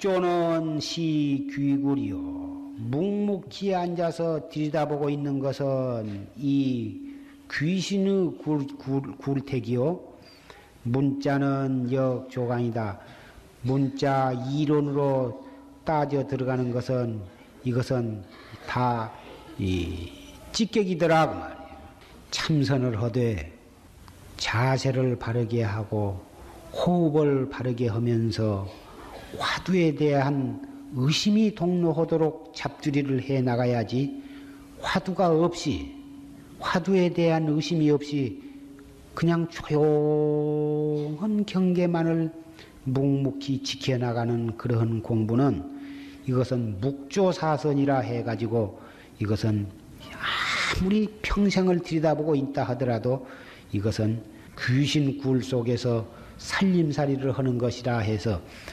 묵조는 시귀굴이요. 묵묵히 앉아서 들여다보고 있는 것은 이 귀신의 굴택이요. 문자는 역조강이다. 문자 이론으로 따져 들어가는 것은 이것은 다 찌꺼기더라 그 말이에요. 참선을 하되 자세를 바르게 하고 호흡을 바르게 하면서 화두에 대한 의심이 동로하도록 잡두리를 해 나가야지, 화두가 없이, 화두에 대한 의심이 없이 그냥 조용한 경계만을 묵묵히 지켜나가는 그러한 공부는 이것은 묵조사선이라 해가지고 이것은 아무리 평생을 들여다보고 있다 하더라도 이것은 귀신 굴 속에서 살림살이를 하는 것이라 해서